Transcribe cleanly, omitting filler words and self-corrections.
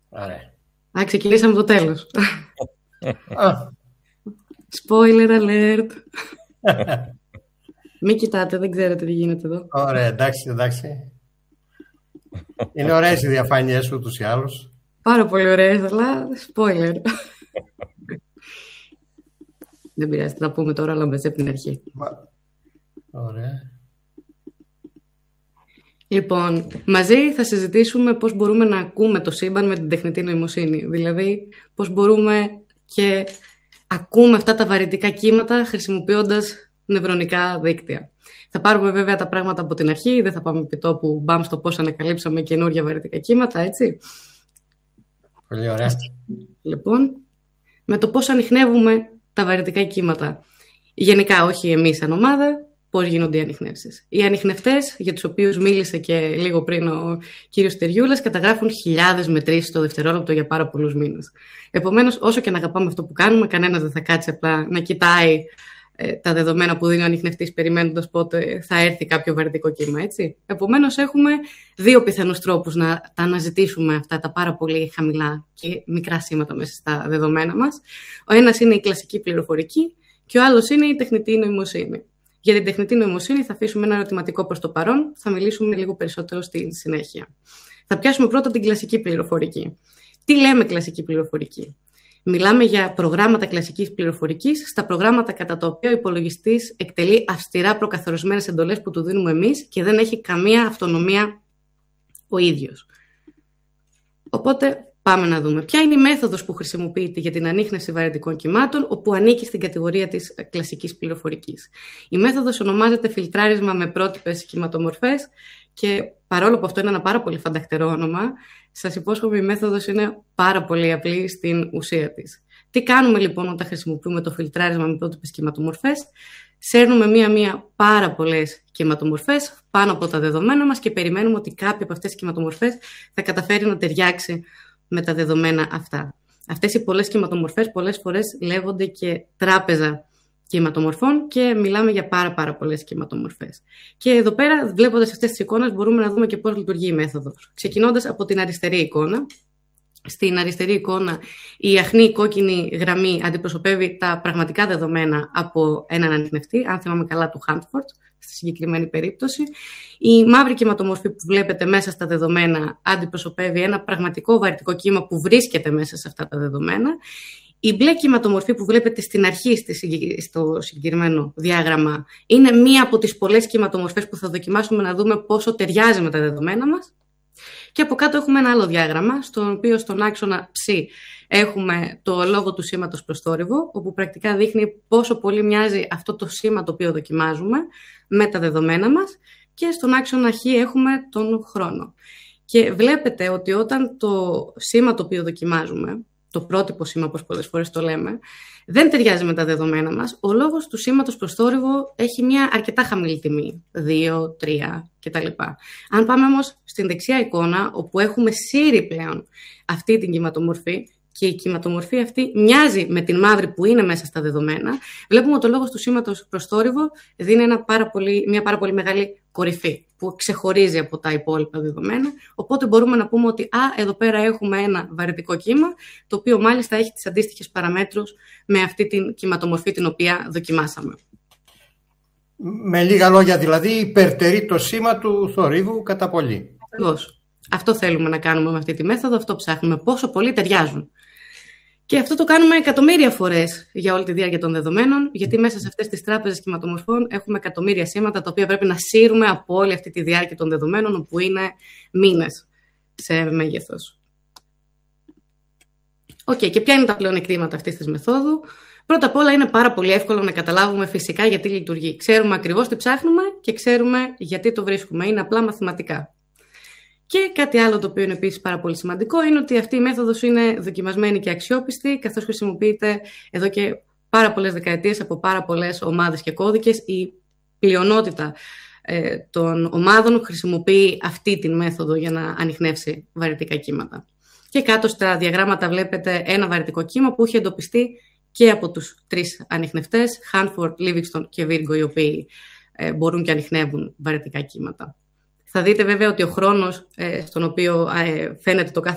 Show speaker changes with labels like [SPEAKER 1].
[SPEAKER 1] Ωραία.
[SPEAKER 2] Ξεκινήσαμε το τέλος.
[SPEAKER 1] Α.
[SPEAKER 2] Spoiler alert. Μην κοιτάτε, δεν ξέρετε τι γίνεται εδώ.
[SPEAKER 1] Ωραία, εντάξει. Είναι ωραίες οι διαφάνειές σου ούτως ή άλλως.
[SPEAKER 2] Πάρα πολύ ωραίες, αλλά spoiler. Δεν πειράζει, θα πούμε τώρα, αλλά μέσα από την αρχή.
[SPEAKER 1] Ωραία.
[SPEAKER 2] Λοιπόν, μαζί θα συζητήσουμε πώς μπορούμε να ακούμε το σύμπαν με την τεχνητή νοημοσύνη. Δηλαδή, πώς μπορούμε και ακούμε αυτά τα βαρυτικά κύματα χρησιμοποιώντας νευρονικά δίκτυα. Θα πάρουμε βέβαια τα πράγματα από την αρχή, δεν θα πάμε επί τόπου μπαμ στο πώς ανακαλύψαμε καινούργια βαρυτικά κύματα, έτσι.
[SPEAKER 1] Πολύ ωραία.
[SPEAKER 2] Λοιπόν, με το πώς ανιχνεύουμε τα βαρυτικά κύματα. Γενικά, όχι εμείς σαν ομάδα, πώς γίνονται οι ανιχνεύσεις. Οι ανιχνευτές, για τους οποίους μίλησε και λίγο πριν ο κύριος Τεριούλας, καταγράφουν χιλιάδες μετρήσεις το δευτερόλεπτο για πάρα πολλούς μήνες. Επομένως, όσο και να αγαπάμε αυτό που κάνουμε, κανένας δεν θα κάτσει απλά να κοιτάει τα δεδομένα που δίνει ο ανιχνευτής, περιμένοντας πότε θα έρθει κάποιο βαρυτικό κύμα, έτσι. Επομένως, έχουμε δύο πιθανούς τρόπους να τα αναζητήσουμε αυτά τα πάρα πολύ χαμηλά και μικρά σήματα μέσα στα δεδομένα μας. Ο ένας είναι η κλασική πληροφορική και ο άλλος είναι η τεχνητή νοημοσύνη. Για την τεχνητή νοημοσύνη θα αφήσουμε ένα ερωτηματικό προς το παρόν, θα μιλήσουμε λίγο περισσότερο στη συνέχεια. Θα πιάσουμε πρώτα την κλασική πληροφορική. Τι λέμε κλασική πληροφορική? Μιλάμε για προγράμματα κλασικής πληροφορικής, στα προγράμματα κατά τα οποία ο υπολογιστής εκτελεί αυστηρά προκαθορισμένες εντολές που του δίνουμε εμείς και δεν έχει καμία αυτονομία ο ίδιος. Οπότε πάμε να δούμε ποια είναι η μέθοδος που χρησιμοποιείται για την ανίχνευση βαρυτικών κυμάτων, όπου ανήκει στην κατηγορία της κλασικής πληροφορικής. Η μέθοδος ονομάζεται φιλτράρισμα με πρότυπες κυματομορφές και παρόλο που αυτό είναι ένα πάρα πολύ φανταχτερό όνομα, σας υπόσχομαι η μέθοδος είναι πάρα πολύ απλή στην ουσία της. Τι κάνουμε λοιπόν όταν χρησιμοποιούμε το φιλτράρισμα με πρότυπες κυματομορφές? Σέρνουμε μία-μία πάρα πολλές κυματομορφές πάνω από τα δεδομένα μας και περιμένουμε ότι κάποια από αυτές τις κυματομορφές θα καταφέρει να ταιριάξει με τα δεδομένα αυτά. Αυτές οι πολλές κυματομορφές πολλές φορές λέγονται και τράπεζα κυματομορφών και μιλάμε για πάρα πολλές κυματομορφές. Και εδώ πέρα, βλέποντας αυτές τις εικόνες, μπορούμε να δούμε και πώς λειτουργεί η μέθοδος. Ξεκινώντας από την αριστερή εικόνα. Στην αριστερή εικόνα η αχνή κόκκινη γραμμή αντιπροσωπεύει τα πραγματικά δεδομένα από έναν ανιχνευτή, αν θυμάμαι καλά του Χάντφορντ, στη συγκεκριμένη περίπτωση. Η μαύρη κυματομορφή που βλέπετε μέσα στα δεδομένα αντιπροσωπεύει ένα πραγματικό βαρυτικό κύμα που βρίσκεται μέσα σε αυτά τα δεδομένα. Η μπλε κυματομορφή που βλέπετε στην αρχή στο συγκεκριμένο διάγραμμα είναι μία από τις πολλές κυματομορφές που θα δοκιμάσουμε να δούμε πόσο ταιριάζει με τα δεδομένα μας. Και από κάτω έχουμε ένα άλλο διάγραμμα, στο οποίο στον άξονα ψ έχουμε το λόγο του σήματος προς θόρυβο, όπου πρακτικά δείχνει πόσο πολύ μοιάζει αυτό το σήμα το οποίο δοκιμάζουμε με τα δεδομένα μας, και στον άξονα χ έχουμε τον χρόνο. Και βλέπετε ότι όταν το σήμα το οποίο δοκιμάζουμε, το πρότυπο σήμα, όπως πολλές φορές το λέμε, δεν ταιριάζει με τα δεδομένα μας, ο λόγος του σήματος προς θόρυβο έχει μια αρκετά χαμηλή τιμή, 2, 3 κτλ. Αν πάμε όμως στην δεξιά εικόνα, όπου έχουμε σύρει πλέον αυτή την κυματομορφή και η κυματομορφή αυτή μοιάζει με την μαύρη που είναι μέσα στα δεδομένα, βλέπουμε ότι ο λόγος του σήματος προς θόρυβο δίνει μια πάρα πολύ μεγάλη κορυφή που ξεχωρίζει από τα υπόλοιπα δεδομένα. Οπότε μπορούμε να πούμε ότι εδώ πέρα έχουμε ένα βαρυτικό κύμα, το οποίο μάλιστα έχει τις αντίστοιχες παραμέτρους με αυτή την κυματομορφή την οποία δοκιμάσαμε.
[SPEAKER 1] Με λίγα λόγια δηλαδή, υπερτερεί το σήμα του θορύβου κατά πολύ.
[SPEAKER 2] Ακριβώς. Αυτό θέλουμε να κάνουμε με αυτή τη μέθοδο, αυτό ψάχνουμε, πόσο πολύ ταιριάζουν. Και αυτό το κάνουμε εκατομμύρια φορές για όλη τη διάρκεια των δεδομένων, γιατί μέσα σε αυτές τις τράπεζες κυματομορφών έχουμε εκατομμύρια σήματα τα οποία πρέπει να σύρουμε από όλη αυτή τη διάρκεια των δεδομένων, όπου είναι μήνες σε μέγεθος. Και ποια είναι τα πλεονεκτήματα αυτής της μεθόδου? Πρώτα απ' όλα είναι πάρα πολύ εύκολο να καταλάβουμε φυσικά γιατί λειτουργεί. Ξέρουμε ακριβώς τι ψάχνουμε και ξέρουμε γιατί το βρίσκουμε. Είναι απλά μαθηματικά. Και κάτι άλλο το οποίο είναι επίσης πάρα πολύ σημαντικό είναι ότι αυτή η μέθοδος είναι δοκιμασμένη και αξιόπιστη, καθώς χρησιμοποιείται εδώ και πάρα πολλές δεκαετίες από πάρα πολλές ομάδες και κώδικες. Η πλειονότητα των ομάδων χρησιμοποιεί αυτή τη μέθοδο για να ανιχνεύσει βαρυτικά κύματα. Και κάτω στα διαγράμματα βλέπετε ένα βαρυτικό κύμα που έχει εντοπιστεί και από τους τρεις ανιχνευτές, Hanford, Livingston και Virgo, οι οποίοι μπορούν και ανιχνεύουν βαρυτικά κύματα. Θα δείτε βέβαια ότι ο χρόνος στον οποίο φαίνεται το κάθε